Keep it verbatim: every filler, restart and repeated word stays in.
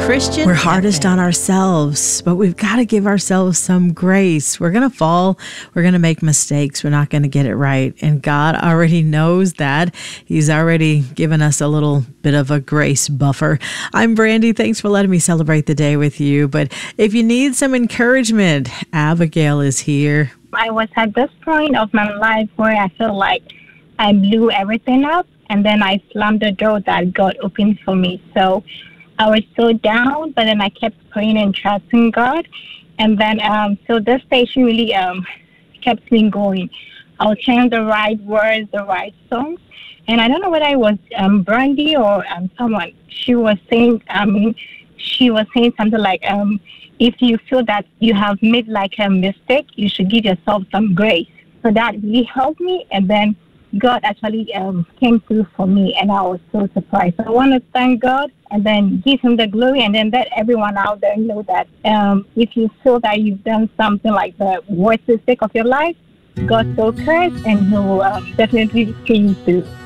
Christian We're hardest F M. on ourselves, but we've got to give ourselves some grace. We're going to fall. We're going to make mistakes. We're not going to get it right. And God already knows that. He's already given us a little bit of a grace buffer. I'm Brandy. Thanks for letting me celebrate the day with you. But if you need some encouragement, Abigail is here. I was at this point of my life where I feel like I blew everything up, and then I slammed the door that God opened for me. So I was so down, but then I kept praying and trusting God. And then, um, so this station really um, kept me going. I was hearing the right words, the right songs. And I don't know whether it was um, Brandy or um, someone. She was saying, I mean, she was saying something like, um, if you feel that you have made like a mistake, you should give yourself some grace. So that really helped me. And then God actually um, came through for me, and I was so surprised. So I want to thank God and then give him the glory, and then let everyone out there know that um, if you feel that you've done something like the worst mistake of your life, God still cares, and he will um, definitely see you through.